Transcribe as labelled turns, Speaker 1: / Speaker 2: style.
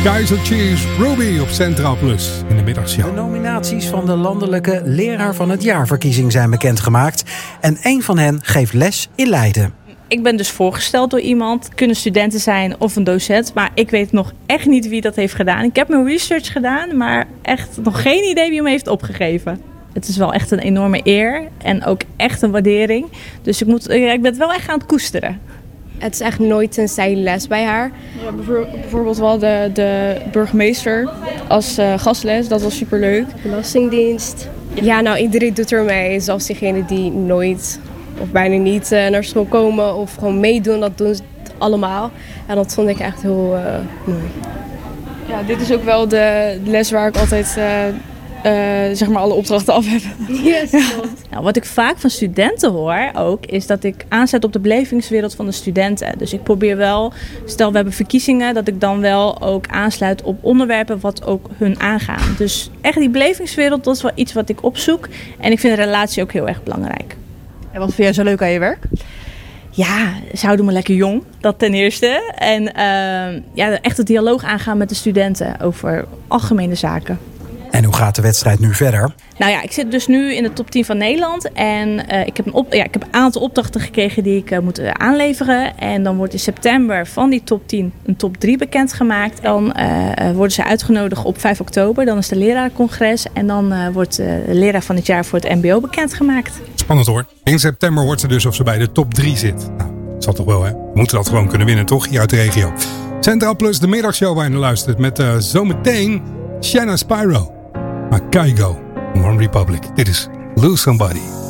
Speaker 1: Kaiser Chiefs, Ruby op Centraal Plus in de middagshow.
Speaker 2: De nominaties van de landelijke Leraar van het Jaarverkiezing zijn bekendgemaakt. En één van hen geeft les in Leiden.
Speaker 3: Ik ben dus voorgesteld door iemand. Het kunnen studenten zijn of een docent. Maar ik weet nog echt niet wie dat heeft gedaan. Ik heb mijn research gedaan, maar echt nog geen idee wie hem heeft opgegeven. Het is wel echt een enorme eer en ook echt een waardering. Dus ik ben het wel echt aan het koesteren.
Speaker 4: Het is echt nooit een zijles bij haar.
Speaker 5: Ja, bijvoorbeeld wel de burgemeester als gastles, dat was superleuk.
Speaker 4: Belastingdienst. Ja, nou iedereen doet er mee. Zelfs diegenen die nooit of bijna niet naar school komen of gewoon meedoen, dat doen ze allemaal. En dat vond ik echt heel mooi.
Speaker 5: Ja, dit is ook wel de les waar ik altijd zeg maar alle opdrachten af heb.
Speaker 4: Yes,
Speaker 3: Nou, wat ik vaak van studenten hoor ook, is dat ik aanzet op de belevingswereld van de studenten. Dus ik probeer wel, stel we hebben verkiezingen, dat ik dan wel ook aansluit op onderwerpen wat ook hun aangaan. Dus echt die belevingswereld, dat is wel iets wat ik opzoek. En ik vind de relatie ook heel erg belangrijk.
Speaker 6: En wat vind jij zo leuk aan je werk?
Speaker 3: Ja, ze houden me lekker jong, dat ten eerste. En echt het dialoog aangaan met de studenten over algemene zaken.
Speaker 2: En hoe gaat de wedstrijd nu verder?
Speaker 3: Nou ja, ik zit dus nu in de top 10 van Nederland. En ik heb een aantal opdrachten gekregen die ik moet aanleveren. En dan wordt in september van die top 10 een top 3 bekendgemaakt. Dan worden ze uitgenodigd op 5 oktober. Dan is de lerarencongres. En dan wordt de leraar van het jaar voor het mbo bekendgemaakt.
Speaker 1: Spannend hoor. In september hoort ze dus of ze bij de top 3 zit. Nou, dat zal toch wel hè? We moeten dat gewoon kunnen winnen toch? Hier uit de regio. Centraal Plus, de middagshow waar je naar luistert. Met zometeen Shanna Spyro. Maar Kygo, One Republic. Dit is Lose Somebody.